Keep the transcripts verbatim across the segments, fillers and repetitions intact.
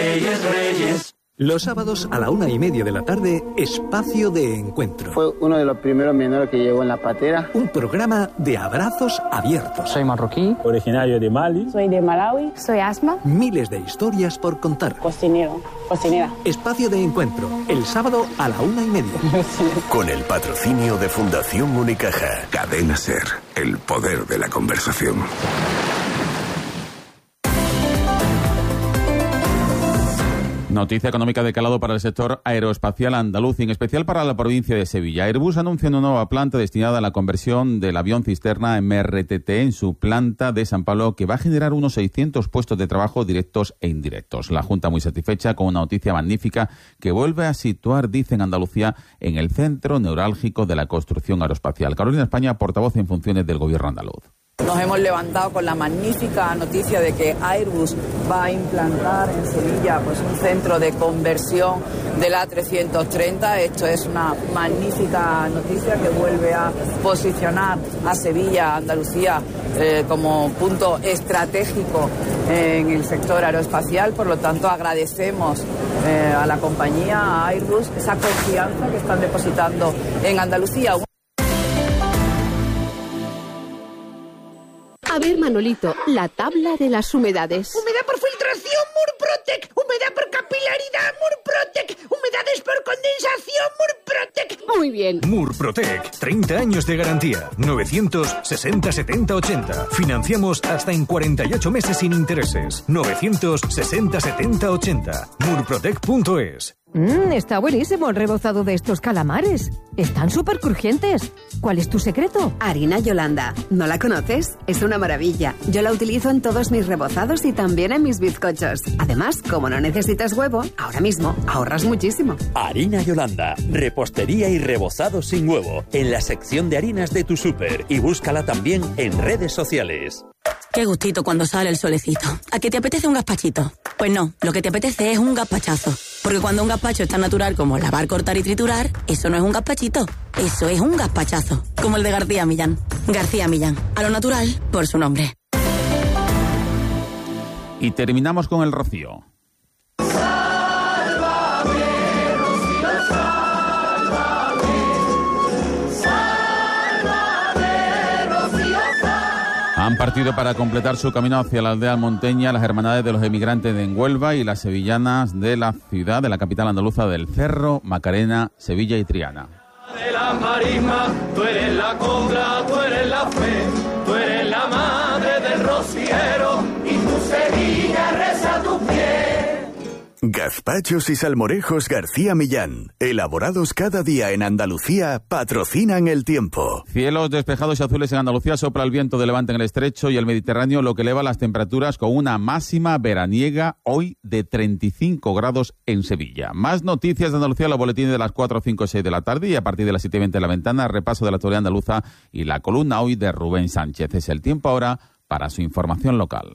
Reyes, Reyes. Los sábados a la una y media de la tarde, Espacio de Encuentro. Fue uno de los primeros menores que llegó en la patera. Un programa de abrazos abiertos. Soy marroquí, originario de Mali. Soy de Malawi. Soy Asma. Miles de historias por contar. Cocinero, cocinera. Espacio de Encuentro, el sábado a la una y media. Con el patrocinio de Fundación Unicaja. Cadena Ser, el poder de la conversación. Noticia económica de calado para el sector aeroespacial andaluz y en especial para la provincia de Sevilla. Airbus anuncia una nueva planta destinada a la conversión del avión cisterna M R T T en su planta de San Pablo, que va a generar unos seiscientos puestos de trabajo directos e indirectos. La Junta muy satisfecha con una noticia magnífica que vuelve a situar, dicen Andalucía, en el centro neurálgico de la construcción aeroespacial. Carolina España, portavoz en funciones del Gobierno andaluz. Nos hemos levantado con la magnífica noticia de que Airbus va a implantar en Sevilla pues, un centro de conversión del A trescientos treinta. Esto es una magnífica noticia que vuelve a posicionar a Sevilla, Andalucía, eh, como punto estratégico en el sector aeroespacial. Por lo tanto, agradecemos eh, a la compañía, a Airbus, esa confianza que están depositando en Andalucía. A ver, Manolito, la tabla de las humedades. Humedad por filtración, Murprotec. Humedad por capilaridad, Murprotec. Humedades por condensación, Murprotec. Muy bien. Murprotec, treinta años de garantía. novecientos sesenta setenta ochenta. Financiamos hasta en cuarenta y ocho meses sin intereses. novecientos sesenta setenta ochenta. murprotec punto es. Mmm, está buenísimo el rebozado de estos calamares. Están súper crujientes. ¿Cuál es tu secreto? Harina Yolanda. ¿No la conoces? Es una maravilla. Yo la utilizo en todos mis rebozados y también en mis bizcochos. Además, como no necesitas huevo, ahora mismo ahorras muchísimo. Harina Yolanda. Repostería y rebozado sin huevo. En la sección de harinas de tu súper. Y búscala también en redes sociales. Qué gustito cuando sale el solecito. ¿A qué te apetece un gazpachito? Pues no, lo que te apetece es un gazpachazo. Porque cuando un gazpacho es tan natural como lavar, cortar y triturar, eso no es un gazpachito, eso es un gazpachazo. Como el de García Millán. García Millán, a lo natural por su nombre. Y terminamos con el rocío. Han partido para completar su camino hacia la aldea almonteña las hermandades de los emigrantes de Huelva y las sevillanas de la ciudad, de la capital andaluza del Cerro, Macarena, Sevilla y Triana. De la marisma, tú eres la cobra, tú eres la fe, tú eres la madre del rociero y tu Sevilla reza a tus pies. Gazpachos y salmorejos García Millán, elaborados cada día en Andalucía, patrocinan el tiempo. Cielos despejados y azules en Andalucía, sopla el viento de levante en el estrecho y el Mediterráneo, lo que eleva las temperaturas con una máxima veraniega hoy de treinta y cinco grados en Sevilla. Más noticias de Andalucía, los boletines de las cuatro, cinco y seis de la tarde y a partir de las siete y veinte de la ventana, repaso de la actualidad andaluza y la columna hoy de Rubén Sánchez. Es el tiempo ahora para su información local.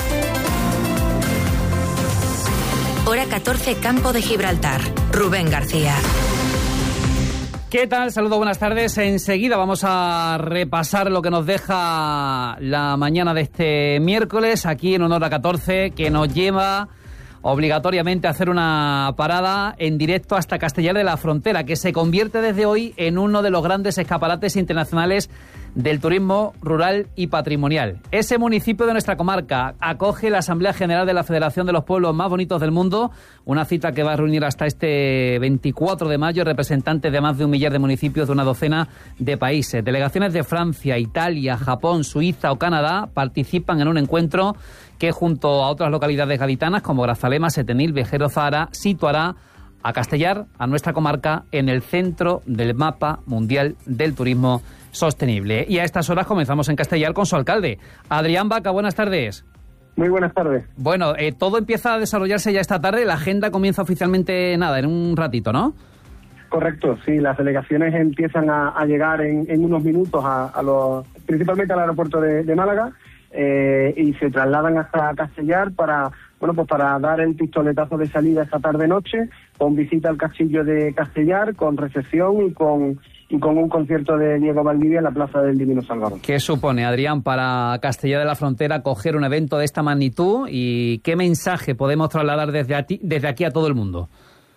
Hora catorce, Campo de Gibraltar. Rubén García. ¿Qué tal? Saludos, buenas tardes. Enseguida vamos a repasar lo que nos deja la mañana de este miércoles aquí en Hora catorce, que nos lleva obligatoriamente a hacer una parada en directo hasta Castellar de la Frontera, que se convierte desde hoy en uno de los grandes escaparates internacionales del turismo rural y patrimonial. Ese municipio de nuestra comarca acoge la Asamblea General de la Federación de los Pueblos Más Bonitos del Mundo, una cita que va a reunir hasta este veinticuatro de mayo representantes de más de un millar de municipios de una docena de países. Delegaciones de Francia, Italia, Japón, Suiza o Canadá participan en un encuentro que junto a otras localidades gaditanas como Grazalema, Setenil, Vejero, Zahara, situará a Castellar, a nuestra comarca, en el centro del mapa mundial del turismo sostenible. Y a estas horas comenzamos en Castellar con su alcalde. Adrián Vaca, buenas tardes. Muy buenas tardes. Bueno, eh, todo empieza a desarrollarse ya esta tarde, la agenda comienza oficialmente, nada, en un ratito, ¿no? Correcto, sí, las delegaciones empiezan a, a llegar en, en unos minutos, a, a los, principalmente al aeropuerto de, de Málaga, eh, y se trasladan hasta Castellar para, bueno, pues para dar el pistoletazo de salida esta tarde-noche, con visita al castillo de Castellar, con recepción y con... y con un concierto de Diego Valdivia en la Plaza del Divino Salvador. ¿Qué supone, Adrián, para Castellar de la Frontera coger un evento de esta magnitud y qué mensaje podemos trasladar desde, a ti, desde aquí a todo el mundo?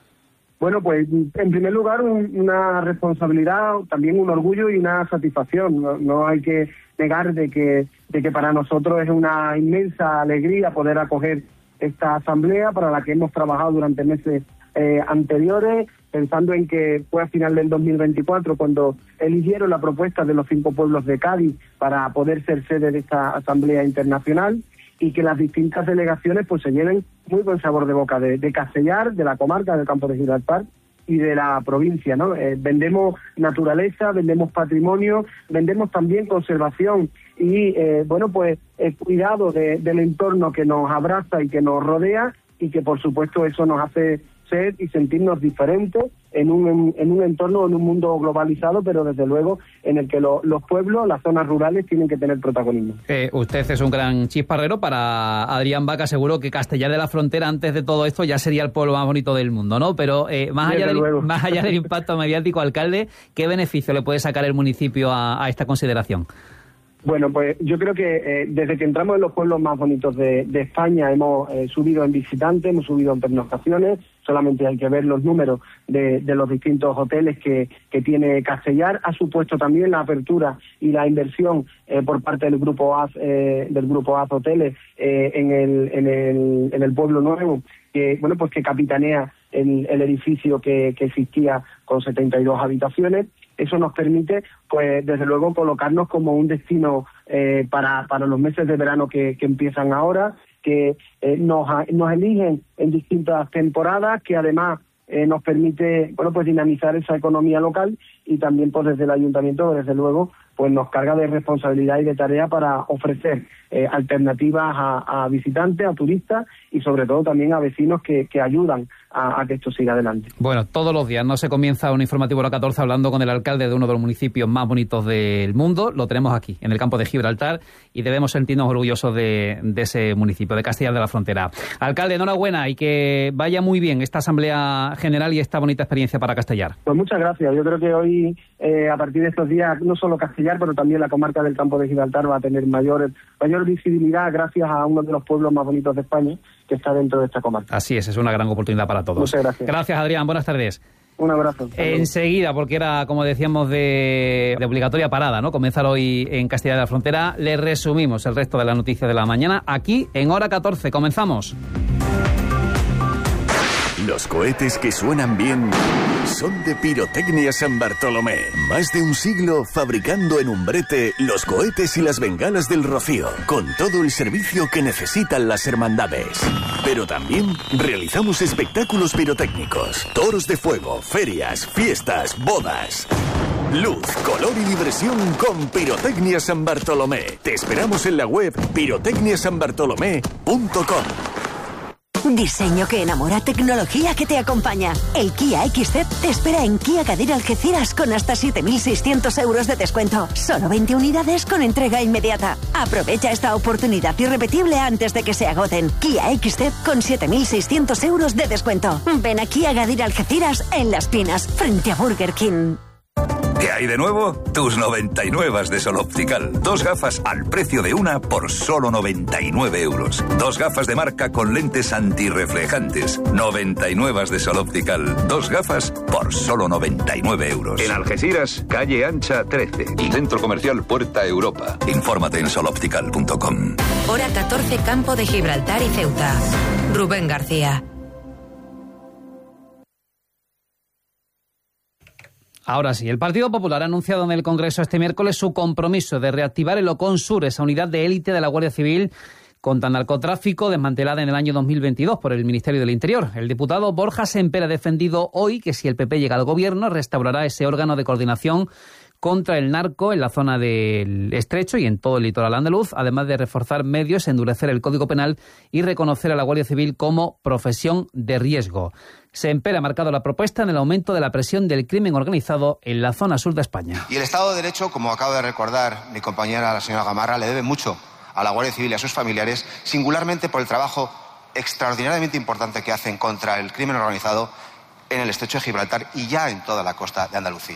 Bueno, pues en primer lugar un, una responsabilidad, también un orgullo y una satisfacción. No, no hay que negar de que, de que para nosotros es una inmensa alegría poder acoger esta asamblea para la que hemos trabajado durante meses eh, anteriores, pensando en que fue a final del dos mil veinticuatro cuando eligieron la propuesta de los cinco pueblos de Cádiz para poder ser sede de esta asamblea internacional, y que las distintas delegaciones pues se lleven muy buen sabor de boca de, de Castellar, de la comarca del Campo de Gibraltar y de la provincia, ¿no? Eh, vendemos naturaleza, vendemos patrimonio, vendemos también conservación y, eh, bueno, pues el cuidado de, del entorno que nos abraza y que nos rodea, y que por supuesto eso nos hace ser y sentirnos diferentes en un, en un entorno, en un mundo globalizado, pero desde luego en el que lo, los pueblos, las zonas rurales tienen que tener protagonismo. Eh, usted es un gran chisparrero. Para Adrián Vaca seguro que Castellar de la Frontera antes de todo esto ya sería el pueblo más bonito del mundo, ¿no? Pero eh, más, allá del, más allá del impacto mediático, alcalde, ¿qué beneficio le puede sacar el municipio a, a esta consideración? Bueno, pues yo creo que eh, desde que entramos en los pueblos más bonitos de, de España hemos eh, subido en visitantes, hemos subido en pernoctaciones. Solamente hay que ver los números de, de los distintos hoteles que, que tiene Castellar. Ha supuesto también la apertura y la inversión eh, por parte del grupo A Z, eh, del grupo A Z Hoteles eh, en el en el en el Pueblo Nuevo, que bueno pues que capitanea el, el edificio que, que existía con setenta y dos habitaciones. Eso nos permite, pues, desde luego, colocarnos como un destino eh, para, para los meses de verano que, que empiezan ahora, que eh, nos, nos eligen en distintas temporadas, que además eh, nos permite, bueno, pues dinamizar esa economía local, y también, pues, desde el ayuntamiento, desde luego, pues nos carga de responsabilidad y de tarea para ofrecer eh, alternativas a, a visitantes, a turistas y sobre todo también a vecinos que, que ayudan a, a que esto siga adelante. Bueno, todos los días no se comienza un informativo Hora catorce hablando con el alcalde de uno de los municipios más bonitos del mundo. Lo tenemos aquí, en el Campo de Gibraltar, y debemos sentirnos orgullosos de, de ese municipio, de Castellar de la Frontera. Alcalde, enhorabuena y que vaya muy bien esta Asamblea General y esta bonita experiencia para Castellar. Pues muchas gracias. Yo creo que hoy, eh, a partir de estos días, no solo Castellar, pero también la comarca del Campo de Gibraltar va a tener mayor, mayor visibilidad gracias a uno de los pueblos más bonitos de España que está dentro de esta comarca. Así es, es una gran oportunidad para todos. Muchas gracias. Gracias, Adrián. Buenas tardes. Un abrazo. Enseguida, porque era, como decíamos, de, de obligatoria parada, ¿no? Comenzar hoy en Castellar de la Frontera. Le resumimos el resto de las noticias de la mañana aquí en Hora catorce. Comenzamos. Los cohetes que suenan bien son de Pirotecnia San Bartolomé. Más de un siglo fabricando en Umbrete los cohetes y las bengalas del Rocío, con todo el servicio que necesitan las hermandades. Pero también realizamos espectáculos pirotécnicos, toros de fuego, ferias, fiestas, bodas. Luz, color y diversión con Pirotecnia San Bartolomé. Te esperamos en la web pirotecnia san bartolomé punto com. Diseño que enamora, tecnología que te acompaña. El Kia X C te espera en Kia Gadir Algeciras con hasta siete mil seiscientos euros de descuento. Solo veinte unidades con entrega inmediata. Aprovecha esta oportunidad irrepetible antes de que se agoten. Kia X C con siete mil seiscientos euros de descuento. Ven a Kia Gadir Algeciras en Las Pinas, frente a Burger King. ¿Qué hay de nuevo? Tus noventa y nueve de Sol Optical. Dos gafas al precio de una por solo noventa y nueve euros. Dos gafas de marca con lentes antirreflejantes. noventa y nueve de Sol Optical. Dos gafas por solo noventa y nueve euros. En Algeciras, calle Ancha trece. Y Centro Comercial Puerta Europa. Infórmate en sol optical punto com. Hora catorce, Campo de Gibraltar y Ceuta. Rubén García. Ahora sí, el Partido Popular ha anunciado en el Congreso este miércoles su compromiso de reactivar el Ocon Sur, esa unidad de élite de la Guardia Civil contra narcotráfico desmantelada en el año dos mil veintidós por el Ministerio del Interior. El diputado Borja Semper ha defendido hoy que si el P P llega al gobierno restaurará ese órgano de coordinación contra el narco en la zona del Estrecho y en todo el litoral andaluz, además de reforzar medios, endurecer el Código Penal y reconocer a la Guardia Civil como profesión de riesgo. Semper ha marcado la propuesta en el aumento de la presión del crimen organizado en la zona sur de España. Y el Estado de Derecho, como acaba de recordar mi compañera la señora Gamarra, le debe mucho a la Guardia Civil y a sus familiares, singularmente por el trabajo extraordinariamente importante que hacen contra el crimen organizado en el Estrecho de Gibraltar y ya en toda la costa de Andalucía.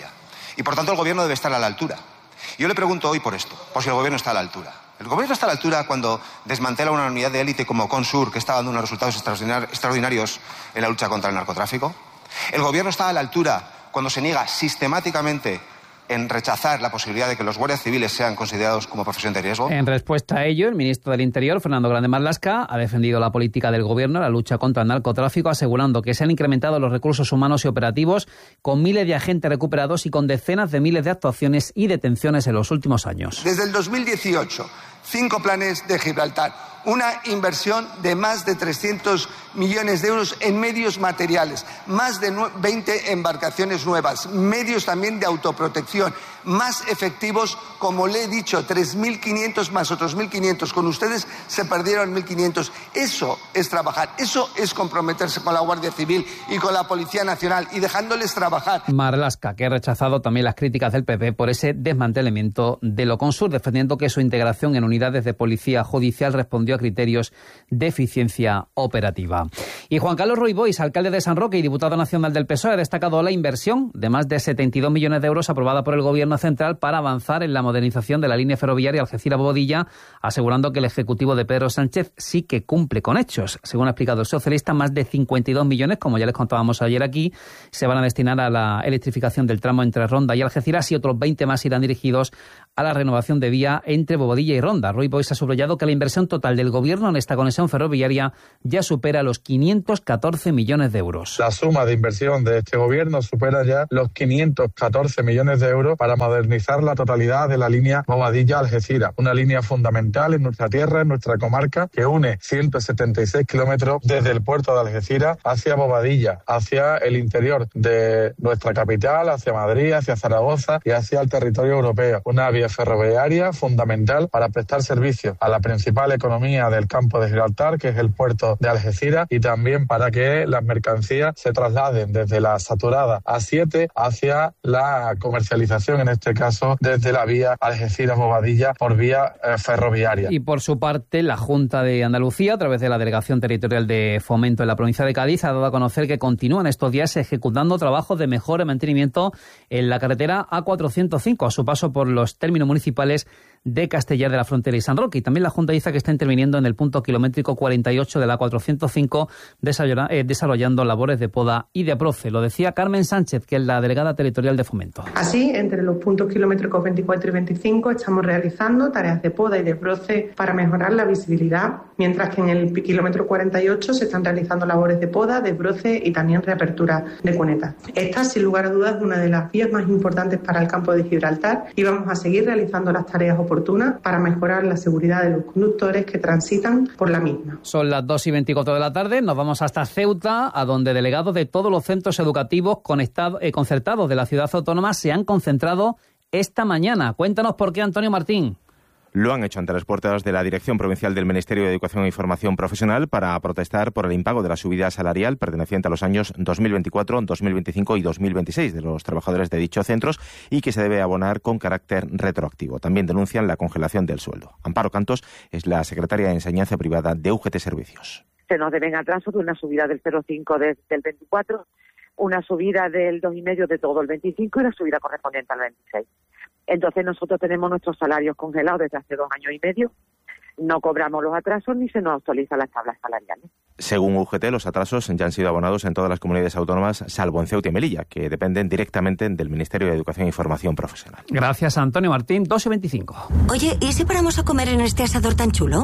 Y por tanto el gobierno debe estar a la altura. Yo le pregunto hoy por esto, por si el gobierno está a la altura. ¿El gobierno está a la altura cuando desmantela una unidad de élite como Consur, que está dando unos resultados extraordinarios en la lucha contra el narcotráfico? ¿El gobierno está a la altura cuando se niega sistemáticamente en rechazar la posibilidad de que los guardias civiles sean considerados como profesión de riesgo? En respuesta a ello, el ministro del Interior, Fernando Grande Marlaska, ha defendido la política del gobierno en la lucha contra el narcotráfico, asegurando que se han incrementado los recursos humanos y operativos con miles de agentes recuperados y con decenas de miles de actuaciones y detenciones en los últimos años. Desde el dos mil dieciocho, cinco planes de Gibraltar, una inversión de más de trescientos millones de euros en medios materiales, más de veinte embarcaciones nuevas, medios también de autoprotección, más efectivos, como le he dicho, tres mil quinientos más otros mil quinientos. Con ustedes se perdieron mil quinientos. Eso es trabajar, eso es comprometerse con la Guardia Civil y con la Policía Nacional y dejándoles trabajar. Marlaska, que ha rechazado también las críticas del P P por ese desmantelamiento de Loconsur, defendiendo que su integración en unidades de policía judicial respondió a criterios de eficiencia operativa. Y Juan Carlos Roy Boix, alcalde de San Roque y diputado nacional del P S O E, ha destacado la inversión de más de setenta y dos millones de euros aprobada por el Gobierno central para avanzar en la modernización de la línea ferroviaria Algeciras-Bobadilla, asegurando que el Ejecutivo de Pedro Sánchez sí que cumple con hechos. Según ha explicado el socialista, más de cincuenta y dos millones, como ya les contábamos ayer aquí, se van a destinar a la electrificación del tramo entre Ronda y Algeciras y otros veinte más irán dirigidos a la renovación de vía entre Bobadilla y Ronda. Roy Boix ha subrayado que la inversión total del Gobierno en esta conexión ferroviaria ya supera los quinientos catorce millones de euros. La suma de inversión de este Gobierno supera ya los quinientos catorce millones de euros para modernizar la totalidad de la línea Bobadilla-Algeciras, una línea fundamental en nuestra tierra, en nuestra comarca, que une ciento setenta y seis kilómetros desde el puerto de Algeciras hacia Bobadilla, hacia el interior de nuestra capital, hacia Madrid, hacia Zaragoza y hacia el territorio europeo. Una vía ferroviaria fundamental para prestar servicio a la principal economía del campo de Gibraltar, que es el puerto de Algeciras, y también para que las mercancías se trasladen desde la saturada A siete hacia la comercialización, en este caso desde la vía Algeciras-Bobadilla por vía eh, ferroviaria. Y por su parte, la Junta de Andalucía, a través de la Delegación Territorial de Fomento en la provincia de Cádiz, ha dado a conocer que continúan estos días ejecutando trabajos de mejora y mantenimiento en la carretera A cuatrocientos cinco, a su paso por los términos municipales de Castellar de la Frontera y San Roque. Y también la Junta dice que está interviniendo en el punto kilométrico cuarenta y ocho de la A cuatrocientos cinco, desarrollando labores de poda y de aproce. Lo decía Carmen Sánchez, que es la delegada territorial de Fomento. Así, entre los puntos kilométricos veinticuatro y veinticinco estamos realizando tareas de poda y de aproce para mejorar la visibilidad, mientras que en el kilómetro cuarenta y ocho se están realizando labores de poda, de broce y también reapertura de cunetas. Esta, sin lugar a dudas, es una de las vías más importantes para el campo de Gibraltar y vamos a seguir realizando las tareas oportunas para mejorar la seguridad de los conductores que transitan por la misma. Son las dos y veinticuatro de la tarde, nos vamos hasta Ceuta, a donde delegados de todos los centros educativos conectado, eh, concertados de la ciudad autónoma se han concentrado esta mañana. Cuéntanos por qué, Antonio Martín. Lo han hecho ante las puertas de la Dirección Provincial del Ministerio de Educación y Formación Profesional para protestar por el impago de la subida salarial perteneciente a los años dos mil veinticuatro, dos mil veinticinco y dos mil veintiséis de los trabajadores de dichos centros y que se debe abonar con carácter retroactivo. También denuncian la congelación del sueldo. Amparo Cantos es la secretaria de Enseñanza Privada de U G T Servicios. Se nos deben atrasos de una subida del cero coma cinco del veinticuatro, una subida del dos coma cinco de todo el veinticinco y la subida correspondiente al veintiséis. Entonces nosotros tenemos nuestros salarios congelados desde hace dos años y medio, no cobramos los atrasos ni se nos actualizan las tablas salariales. Según U G T, los atrasos ya han sido abonados en todas las comunidades autónomas, salvo en Ceuta y Melilla, que dependen directamente del Ministerio de Educación y Formación Profesional. Gracias, Antonio Martín, dos y veinticinco. Oye, ¿y si paramos a comer en este asador tan chulo?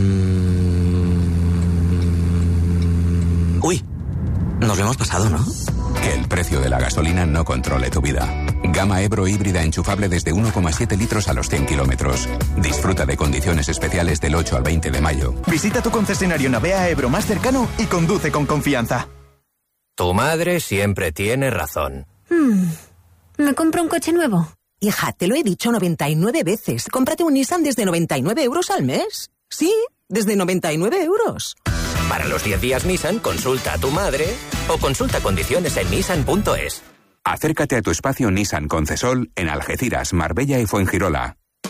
Um... Uy, nos lo hemos pasado, ¿no? Que el precio de la gasolina no controle tu vida. Gama Ebro híbrida enchufable desde uno coma siete litros a los cien kilómetros. Disfruta de condiciones especiales del ocho al veinte de mayo. Visita tu concesionario Navea Ebro más cercano y conduce con confianza. Tu madre siempre tiene razón. Hmm. ¿Me compro un coche nuevo? Hija, te lo he dicho noventa y nueve veces. Cómprate un Nissan desde noventa y nueve euros al mes. Sí, desde noventa y nueve euros. Para los diez días Nissan, consulta a tu madre o consulta condiciones en nissan punto es. Acércate a tu espacio Nissan Concesol en Algeciras, Marbella y Fuengirola.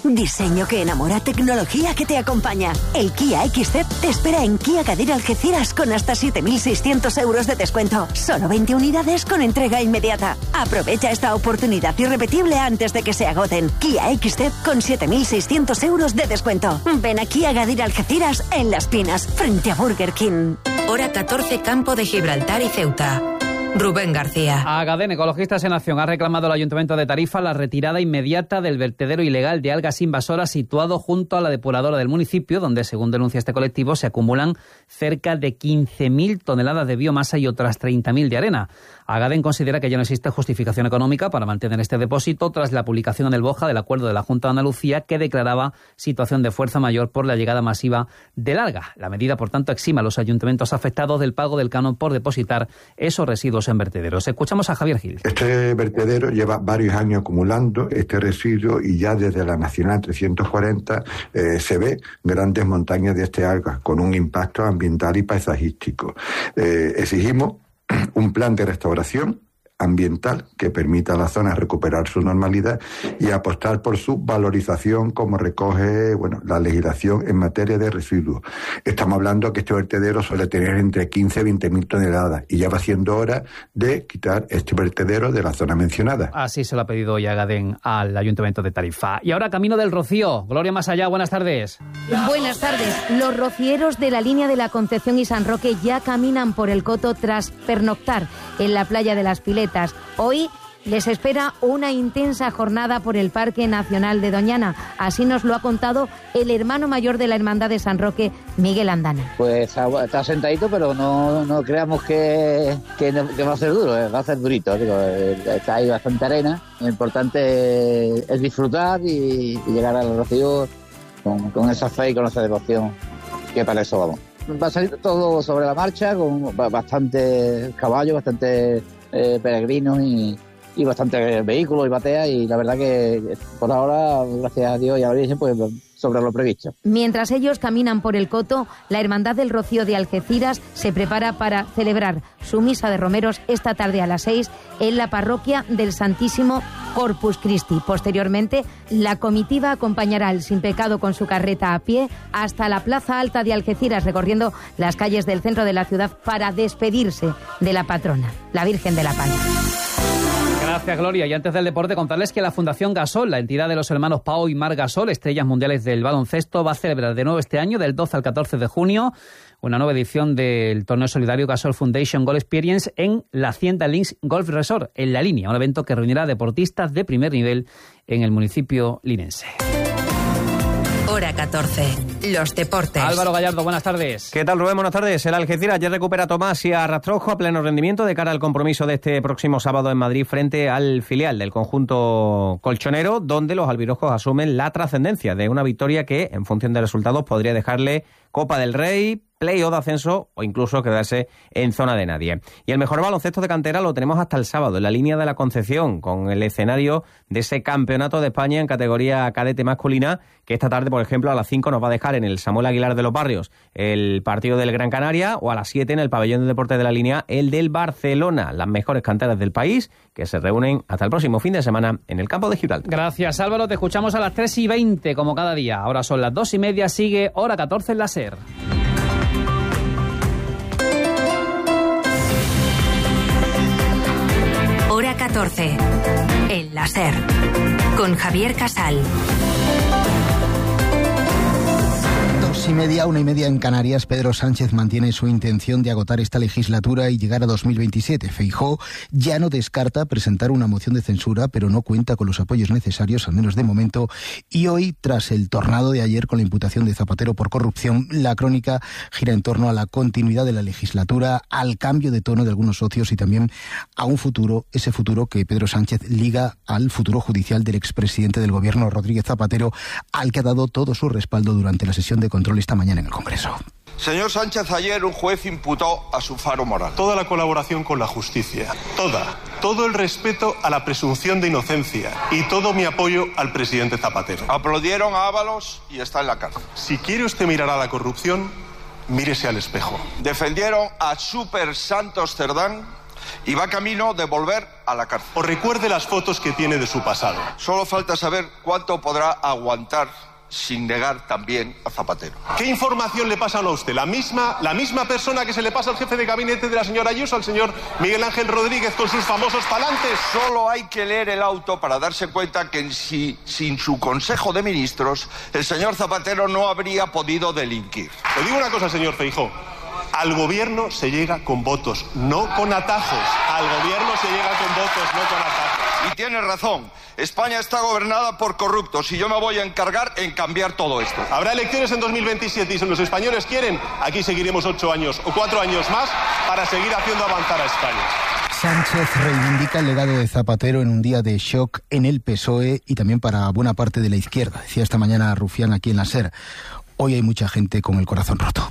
Diseño que enamora, tecnología que te acompaña. El Kia X C te espera en Kia Gadira Algeciras con hasta siete mil seiscientos euros de descuento. Solo veinte unidades con entrega inmediata. Aprovecha esta oportunidad irrepetible antes de que se agoten. Kia X C con siete mil seiscientos euros de descuento. Ven aquí a Gadira Algeciras en Las Pinas, frente a Burger King. Hora catorce, Campo de Gibraltar y Ceuta. Rubén García. Agaden, Ecologistas en Acción, ha reclamado al Ayuntamiento de Tarifa la retirada inmediata del vertedero ilegal de algas invasoras situado junto a la depuradora del municipio, donde, según denuncia este colectivo, se acumulan cerca de quince mil toneladas de biomasa y otras treinta mil de arena. Agaden considera que ya no existe justificación económica para mantener este depósito tras la publicación en el BOJA del acuerdo de la Junta de Andalucía que declaraba situación de fuerza mayor por la llegada masiva del alga. La medida, por tanto, exima a los ayuntamientos afectados del pago del canon por depositar esos residuos en vertederos. Escuchamos a Javier Gil. Este vertedero lleva varios años acumulando este residuo y ya desde la Nacional trescientos cuarenta eh, se ve grandes montañas de este alga con un impacto ambiental y paisajístico. Eh, exigimos un plan de restauración ambiental que permita a la zona recuperar su normalidad y apostar por su valorización como recoge bueno la legislación en materia de residuos. Estamos hablando que este vertedero suele tener entre quince y veinte mil toneladas y ya va siendo hora de quitar este vertedero de la zona mencionada. Así se lo ha pedido hoy Agaden al Ayuntamiento de Tarifa. Y ahora camino del Rocío. Gloria Más Allá, buenas tardes. Buenas tardes. Los rocieros de la línea de la Concepción y San Roque ya caminan por el Coto tras pernoctar en la playa de las Piletas. Hoy les espera una intensa jornada por el Parque Nacional de Doñana. Así nos lo ha contado el hermano mayor de la Hermandad de San Roque, Miguel Andana. Pues está sentadito, pero no, no creamos que, que, que va a ser duro, va a ser durito. Digo, está ahí bastante arena. Lo importante es disfrutar y, y llegar al Rocío con, con esa fe y con esa devoción, que para eso vamos. Va a salir todo sobre la marcha, con bastantes caballos, bastantes eh, peregrinos y, y bastantes vehículos y bateas, y la verdad que por ahora, gracias a Dios y a la Virgen, pues sobre lo previsto. Mientras ellos caminan por el Coto, la Hermandad del Rocío de Algeciras se prepara para celebrar su misa de romeros esta tarde a las seis en la parroquia del Santísimo Corpus Christi. Posteriormente, la comitiva acompañará al Sin Pecado con su carreta a pie hasta la Plaza Alta de Algeciras, recorriendo las calles del centro de la ciudad para despedirse de la patrona, la Virgen de la Paz. Gracias, Gloria. Y antes del deporte, contarles que la Fundación Gasol, la entidad de los hermanos Pau y Mar Gasol, estrellas mundiales del baloncesto, va a celebrar de nuevo este año, del doce al catorce de junio, una nueva edición del torneo solidario Gasol Foundation Golf Experience en la Hacienda Links Golf Resort, en La Línea, un evento que reunirá deportistas de primer nivel en el municipio linense. Hora catorce. Los deportes. Álvaro Gallardo, buenas tardes. ¿Qué tal, Rubén? Buenas tardes. El Algeciras ya recupera a Tomás y a Rastrojo a pleno rendimiento de cara al compromiso de este próximo sábado en Madrid frente al filial del conjunto colchonero, donde los albirrojos asumen la trascendencia de una victoria que, en función de resultados, podría dejarle Copa del Rey, play-off de ascenso o incluso quedarse en zona de nadie. Y el mejor baloncesto de cantera lo tenemos hasta el sábado, en la Línea de la Concepción, con el escenario de ese campeonato de España en categoría cadete masculina, que esta tarde, por ejemplo, a las cinco nos va a dejar en el Samuel Aguilar de los Barrios el partido del Gran Canaria, o a las siete en el Pabellón de Deportes de la Línea el del Barcelona, las mejores canteras del país, que se reúnen hasta el próximo fin de semana en el campo de Gibraltar. Gracias, Álvaro. Te escuchamos a las tres y veinte, como cada día. Ahora son las dos y media, sigue Hora catorce en la SER. Hora catorce, en la SER, con Javier Casal. Dos y media, una y media en Canarias. Pedro Sánchez mantiene su intención de agotar esta legislatura y llegar a dos mil veintisiete. Feijóo ya no descarta presentar una moción de censura, pero no cuenta con los apoyos necesarios, al menos de momento. Y hoy, tras el tornado de ayer con la imputación de Zapatero por corrupción, la crónica gira en torno a la continuidad de la legislatura, al cambio de tono de algunos socios y también a un futuro, ese futuro que Pedro Sánchez liga al futuro judicial del expresidente del gobierno, Rodríguez Zapatero, al que ha dado todo su respaldo durante la sesión de control esta mañana en el Congreso. Señor Sánchez, ayer un juez imputó a su faro moral. Toda la colaboración con la justicia, toda, todo el respeto a la presunción de inocencia y todo mi apoyo al presidente Zapatero. Aplaudieron a Ábalos y está en la cárcel. Si quiere usted mirar a la corrupción, mírese al espejo. Defendieron a Super Santos Cerdán y va camino de volver a la cárcel. O recuerde las fotos que tiene de su pasado. Solo falta saber cuánto podrá aguantar sin negar también a Zapatero. ¿Qué información le pasan a usted? ¿La misma, la misma persona que se le pasa al jefe de gabinete de la señora Ayuso, al señor Miguel Ángel Rodríguez, con sus famosos palantes? Solo hay que leer el auto para darse cuenta que si, sin su Consejo de Ministros, el señor Zapatero no habría podido delinquir. Le digo una cosa, señor Feijóo. Al gobierno se llega con votos, no con atajos. Al gobierno se llega con votos, no con atajos. Y tiene razón. España está gobernada por corruptos y yo me voy a encargar en cambiar todo esto. Habrá elecciones en dos mil veintisiete y si los españoles quieren, aquí seguiremos ocho años o cuatro años más para seguir haciendo avanzar a España. Sánchez reivindica el legado de Zapatero en un día de shock en el P S O E y también para buena parte de la izquierda. Decía esta mañana Rufián aquí en la SER. Hoy hay mucha gente con el corazón roto.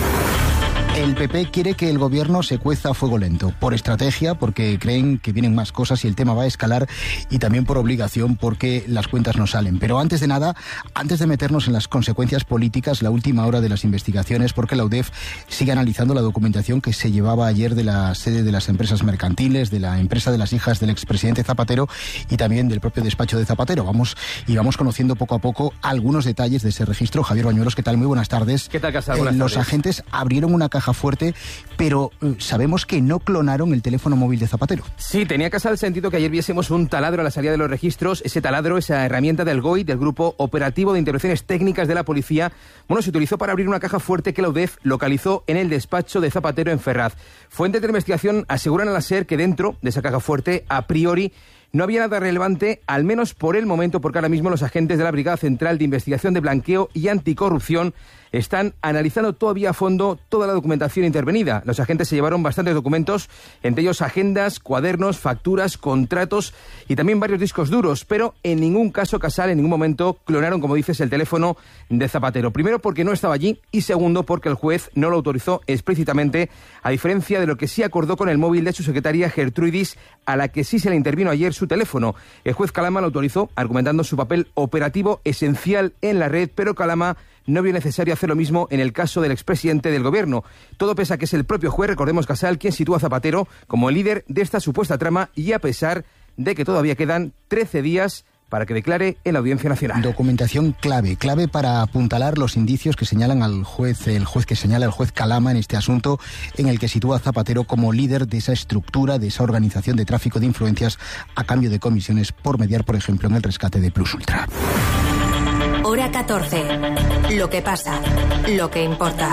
El P P quiere que el gobierno se cueza a fuego lento, por estrategia, porque creen que vienen más cosas y el tema va a escalar, y también por obligación, porque las cuentas no salen. Pero antes de nada, antes de meternos en las consecuencias políticas, la última hora de las investigaciones, porque la U D E F sigue analizando la documentación que se llevaba ayer de la sede de las empresas mercantiles, de la empresa de las hijas del expresidente Zapatero y también del propio despacho de Zapatero. Vamos y vamos conociendo poco a poco algunos detalles de ese registro. Javier Bañuelos, ¿qué tal? Muy buenas tardes. ¿Qué tal, Casal? Buenas eh, tardes. Los agentes abrieron una caja fuerte, pero eh, sabemos que no clonaron el teléfono móvil de Zapatero. Sí, tenía Casal el sentido que ayer viésemos un taladro a la salida de los registros. Ese taladro, esa herramienta del G O I, del Grupo Operativo de Intervenciones Técnicas de la Policía, bueno, se utilizó para abrir una caja fuerte que la U D E F localizó en el despacho de Zapatero en Ferraz. Fuentes de investigación aseguran a la SER que dentro de esa caja fuerte, a priori, no había nada relevante, al menos por el momento, porque ahora mismo los agentes de la Brigada Central de Investigación de Blanqueo y Anticorrupción están analizando todavía a fondo toda la documentación intervenida. Los agentes se llevaron bastantes documentos, entre ellos agendas, cuadernos, facturas, contratos y también varios discos duros, pero en ningún caso, Casal, en ningún momento clonaron, como dices, el teléfono de Zapatero. Primero, porque no estaba allí, y segundo, porque el juez no lo autorizó explícitamente, a diferencia de lo que sí acordó con el móvil de su secretaria Gertrudis, a la que sí se le intervino ayer su teléfono. El juez Calama lo autorizó, argumentando su papel operativo esencial en la red, pero Calama no vio necesario hacer lo mismo en el caso del expresidente del gobierno. Todo pese a que es el propio juez, recordemos, Casal, quien sitúa a Zapatero como el líder de esta supuesta trama, y a pesar de que todavía quedan trece días para que declare en la Audiencia Nacional. Documentación clave, clave para apuntalar los indicios que señalan al juez, el juez que señala el juez Calama en este asunto, en el que sitúa a Zapatero como líder de esa estructura, de esa organización de tráfico de influencias a cambio de comisiones por mediar, por ejemplo, en el rescate de Plus Ultra. Hora catorce. Lo que pasa, lo que importa.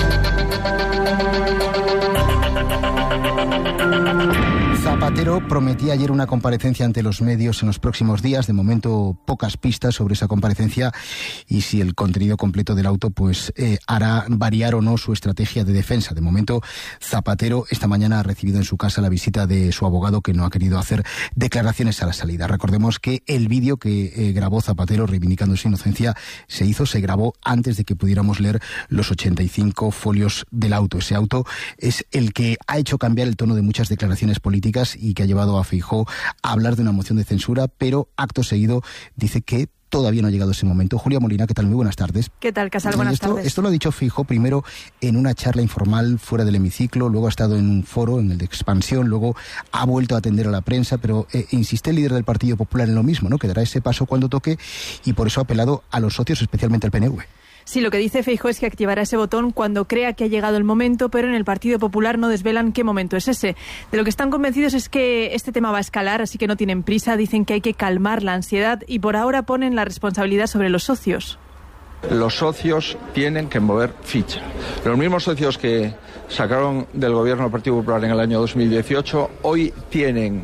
Zapatero prometía ayer una comparecencia ante los medios en los próximos días. De momento, pocas pistas sobre esa comparecencia y si el contenido completo del auto pues eh, hará variar o no su estrategia de defensa. De momento, Zapatero esta mañana ha recibido en su casa la visita de su abogado, que no ha querido hacer declaraciones a la salida. Recordemos que el vídeo que eh, grabó Zapatero reivindicando su inocencia se hizo, se grabó antes de que pudiéramos leer los ochenta y cinco folios del auto. Ese auto es el que ha hecho cambiar el tono de muchas declaraciones políticas y que ha llevado a Feijóo a hablar de una moción de censura, pero acto seguido dice que todavía no ha llegado ese momento. Julia Molina, ¿qué tal? Muy buenas tardes. ¿Qué tal, Casal? Buenas esto, tardes. Esto lo ha dicho Feijóo primero en una charla informal fuera del hemiciclo, luego ha estado en un foro, en el de Expansión, luego ha vuelto a atender a la prensa, pero eh, insiste el líder del Partido Popular en lo mismo, ¿no? Que dará ese paso cuando toque, y por eso ha apelado a los socios, especialmente al P N V. Sí, lo que dice Feijóo es que activará ese botón cuando crea que ha llegado el momento, pero en el Partido Popular no desvelan qué momento es ese. De lo que están convencidos es que este tema va a escalar, así que no tienen prisa, dicen que hay que calmar la ansiedad y por ahora ponen la responsabilidad sobre los socios. Los socios tienen que mover ficha. Los mismos socios que sacaron del gobierno del Partido Popular en el año dos mil dieciocho, hoy tienen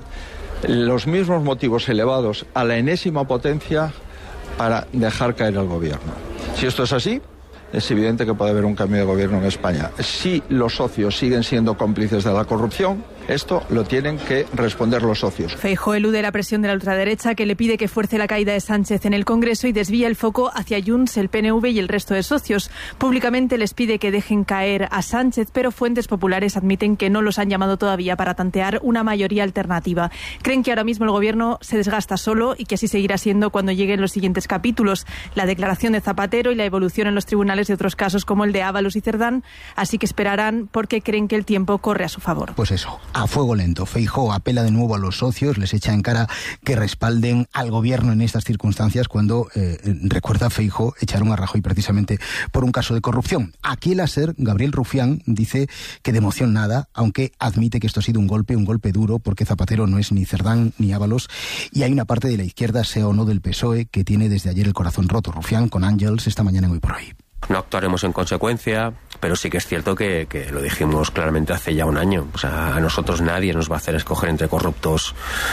los mismos motivos elevados a la enésima potencia para dejar caer al gobierno. Si esto es así, es evidente que puede haber un cambio de gobierno en España. Si los socios siguen siendo cómplices de la corrupción, esto lo tienen que responder los socios. Feijóo elude la presión de la ultraderecha, que le pide que fuerce la caída de Sánchez en el Congreso y desvía el foco hacia Junts, el P N V y el resto de socios. Públicamente les pide que dejen caer a Sánchez, pero fuentes populares admiten que no los han llamado todavía para tantear una mayoría alternativa. Creen que ahora mismo el gobierno se desgasta solo y que así seguirá siendo cuando lleguen los siguientes capítulos, la declaración de Zapatero y la evolución en los tribunales de otros casos como el de Ábalos y Cerdán, así que esperarán porque creen que el tiempo corre a su favor. Pues eso, a fuego lento. Feijóo apela de nuevo a los socios, les echa en cara que respalden al gobierno en estas circunstancias cuando, eh, recuerda Feijóo, echaron a Rajoy precisamente por un caso de corrupción. Aquí el aser, Gabriel Rufián, dice que de emoción nada, aunque admite que esto ha sido un golpe, un golpe duro, porque Zapatero no es ni Cerdán ni Ábalos, y hay una parte de la izquierda, sea o no del P S O E, que tiene desde ayer el corazón roto. Rufián con Ángels esta mañana en Hoy por Hoy. No actuaremos en consecuencia, pero sí que es cierto que, que lo dijimos claramente hace ya un año. O sea, a nosotros nadie nos va a hacer escoger entre corruptos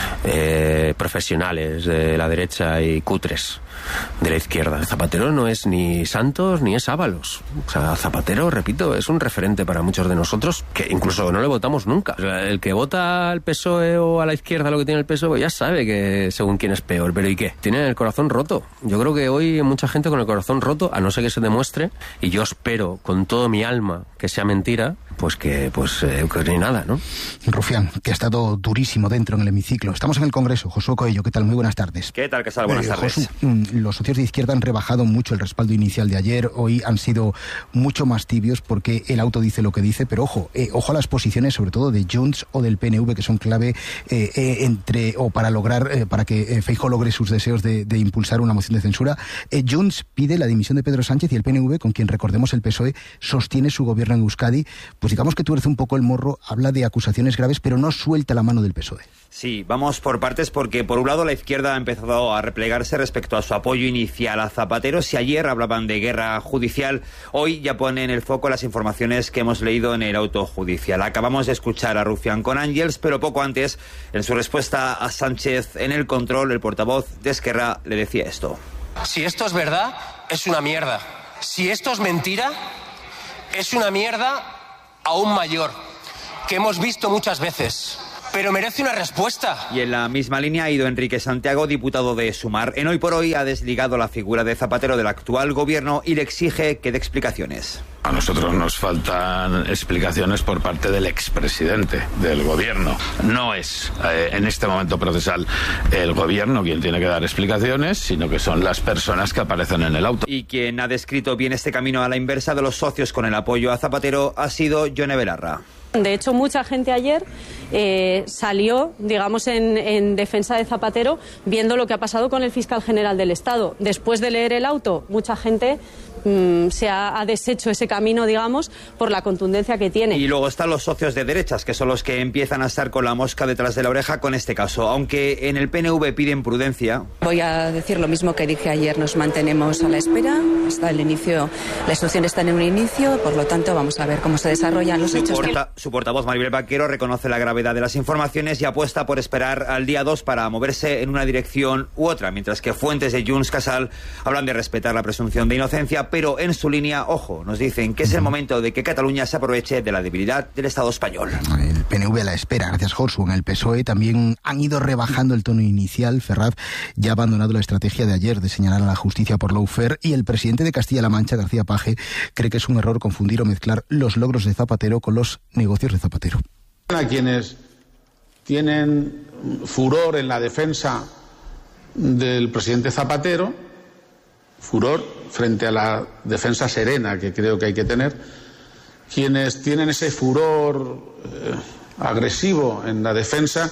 eh, profesionales de la derecha y cutres de la izquierda. Zapatero no es ni Santos ni es Ábalos. O sea, Zapatero, repito, es un referente para muchos de nosotros que incluso no le votamos nunca. O sea, el que vota al P S O E o a la izquierda lo que tiene el P S O E ya sabe que según quién es peor. Pero ¿y qué? Tiene el corazón roto. Yo creo que hoy hay mucha gente con el corazón roto, a no ser que se demuestre, y yo espero con todo mi alma que sea mentira, pues que pues eh, que ni nada, ¿no? Rufián, que ha estado durísimo dentro en el hemiciclo. Estamos en el Congreso. Josué Coello, ¿qué tal? Muy buenas tardes. ¿Qué tal, Casal? Buenas eh, tardes. Josu, los socios de izquierda han rebajado mucho el respaldo inicial de ayer. Hoy han sido mucho más tibios porque el auto dice lo que dice, pero ojo, eh, ojo a las posiciones, sobre todo de Junts o del P N V, que son clave eh, eh, entre o para lograr, eh, para que eh, Feijóo logre sus deseos de, de impulsar una moción de censura. Eh, Junts pide la dimisión de Pedro Sánchez y el P N V, con quien recordemos el P S O E sostiene su gobierno en Euskadi, pues digamos que tuerce un poco el morro, habla de acusaciones graves, pero no suelta la mano del P S O E. Sí, vamos por partes porque por un lado la izquierda ha empezado a replegarse respecto a su apoyo inicial a Zapatero. Si ayer hablaban de guerra judicial, hoy ya ponen el foco las informaciones que hemos leído en el auto judicial. Acabamos de escuchar a Rufián con Ángels, pero poco antes, en su respuesta a Sánchez en el control, el portavoz de Esquerra le decía esto. Si esto es verdad, es una mierda. Si esto es mentira, es una mierda aún mayor, que hemos visto muchas veces. Pero merece una respuesta. Y en la misma línea ha ido Enrique Santiago, diputado de Sumar. En Hoy por Hoy ha desligado la figura de Zapatero del actual gobierno y le exige que dé explicaciones. A nosotros nos faltan explicaciones por parte del expresidente del gobierno. No es eh, en este momento procesal el gobierno quien tiene que dar explicaciones, sino que son las personas que aparecen en el auto. Y quien ha descrito bien este camino a la inversa de los socios con el apoyo a Zapatero ha sido Yone Belarra. De hecho, mucha gente ayer eh, salió, digamos, en, en defensa de Zapatero, viendo lo que ha pasado con el fiscal general del Estado. Después de leer el auto, mucha gente mmm, se ha, ha deshecho ese camino, digamos, por la contundencia que tiene. Y luego están los socios de derechas, que son los que empiezan a estar con la mosca detrás de la oreja con este caso. Aunque en el P N V piden prudencia. Voy a decir lo mismo que dije ayer, nos mantenemos a la espera. Está el inicio, la instrucción está en un inicio, por lo tanto vamos a ver cómo se desarrollan los Su hechos. Porta, su portavoz Maribel Vaquero reconoce la gravedad de las informaciones y apuesta por esperar al día dos para moverse en una dirección u otra, mientras que fuentes de Junts Casal hablan de respetar la presunción de inocencia, pero en su línea, ojo, nos dicen que es el momento de que Cataluña se aproveche de la debilidad del Estado español. El P N V a la espera, gracias Josu. En el P S O E también han ido rebajando el tono inicial. Ferraz ya ha abandonado la estrategia de ayer de señalar a la justicia por lawfare y el presidente de Castilla-La Mancha, García Paje, cree que es un error confundir o mezclar los logros de Zapatero con los negocios de Zapatero. A quienes tienen furor en la defensa del presidente Zapatero, furor frente a la defensa serena que creo que hay que tener, quienes tienen ese furor eh, agresivo en la defensa,